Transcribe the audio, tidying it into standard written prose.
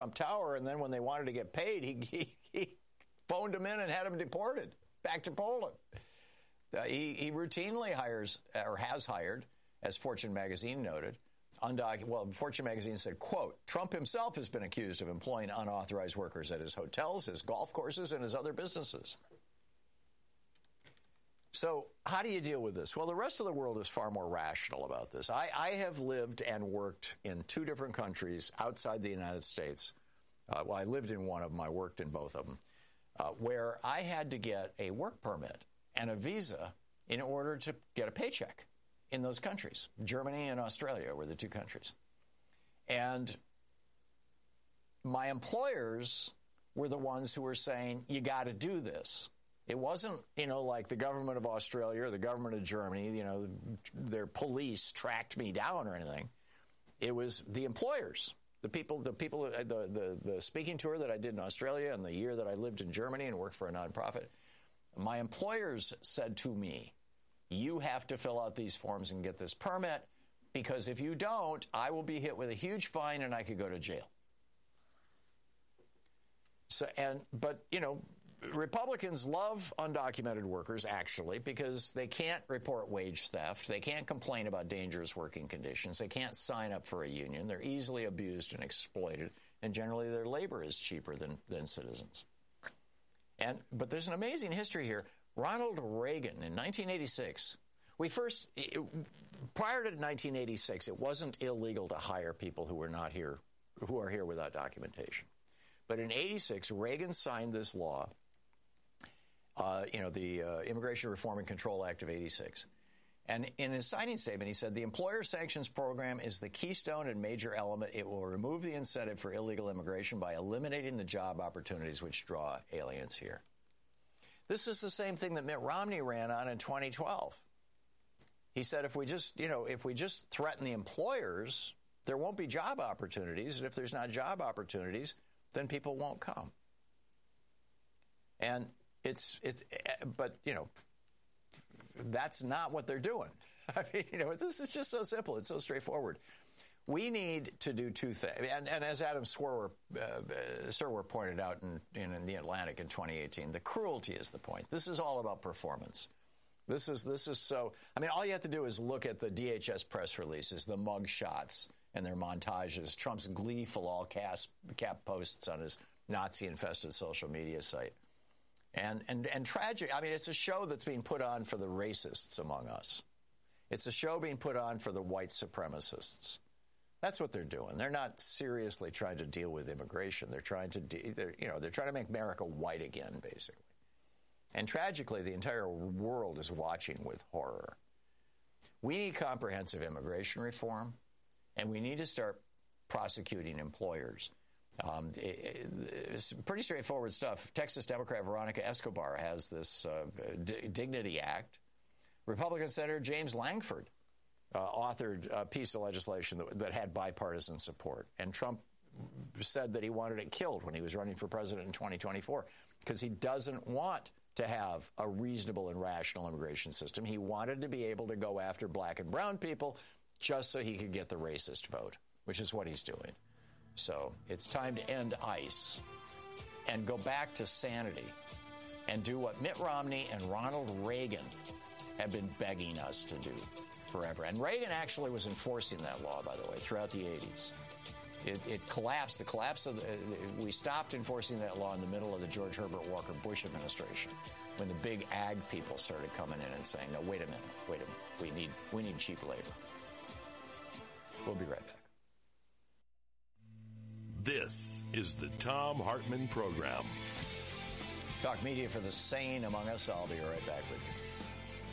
Trump Tower, and then when they wanted to get paid, he phoned them in and had them deported back to Poland. He routinely hires, or has hired, as Fortune magazine noted, Fortune magazine said, quote, Trump himself has been accused of employing unauthorized workers at his hotels, his golf courses, and his other businesses. So how do you deal with this? Well, the rest of the world is far more rational about this. I have lived and worked in 2 different countries outside the United States. I lived in one of them. I worked in both of them, where I had to get a work permit and a visa in order to get a paycheck in those countries. Germany and Australia were the 2 countries. And my employers were the ones who were saying, you got to do this. It wasn't, like the government of Australia or the government of Germany, their police tracked me down or anything. It was the employers, the speaking tour that I did in Australia and the year that I lived in Germany and worked for a nonprofit. My employers said to me, you have to fill out these forms and get this permit, because if you don't, I will be hit with a huge fine and I could go to jail. But Republicans love undocumented workers, actually, because they can't report wage theft. They can't complain about dangerous working conditions. They can't sign up for a union. They're easily abused and exploited, and generally their labor is cheaper than citizens. But there's an amazing history here. Ronald Reagan in 1986, prior to 1986, it wasn't illegal to hire people who are here without documentation. But in 86, Reagan signed this law, the Immigration Reform and Control Act of 86. And in his signing statement, he said, the employer sanctions program is the keystone and major element. It will remove the incentive for illegal immigration by eliminating the job opportunities which draw aliens here. This is the same thing that Mitt Romney ran on in 2012. He said, if we just threaten the employers, there won't be job opportunities. And if there's not job opportunities, then people won't come. And but that's not what they're doing. I mean, this is just so simple. It's so straightforward. We need to do 2 things. And as Adam Serwer pointed out in The Atlantic in 2018, the cruelty is the point. This is all about performance. This is so. I mean, all you have to do is look at the DHS press releases, the mug shots and their montages, Trump's gleeful all-cap posts on his Nazi-infested social media site. And tragic. I mean, it's a show that's being put on for the racists among us. It's a show being put on for the white supremacists. That's what they're doing. They're not seriously trying to deal with immigration. They're trying to make America white again, basically. And tragically, the entire world is watching with horror. We need comprehensive immigration reform, and we need to start prosecuting employers. It's pretty straightforward stuff. Texas Democrat Veronica Escobar has this Dignity Act. Republican Senator James Langford authored a piece of legislation that had bipartisan support. And Trump said that he wanted it killed when he was running for president in 2024 because he doesn't want to have a reasonable and rational immigration system. He wanted to be able to go after black and brown people just so he could get the racist vote, which is what he's doing. So it's time to end ICE and go back to sanity and do what Mitt Romney and Ronald Reagan have been begging us to do forever. And Reagan actually was enforcing that law, by the way, throughout the 80s. It collapsed. The collapse of we stopped enforcing that law in the middle of the George Herbert Walker Bush administration, when the big ag people started coming in and saying, "No, wait a minute, we need cheap labor." We'll be right back. This is the Thom Hartmann Program. Talk media for the sane among us. I'll be right back with you.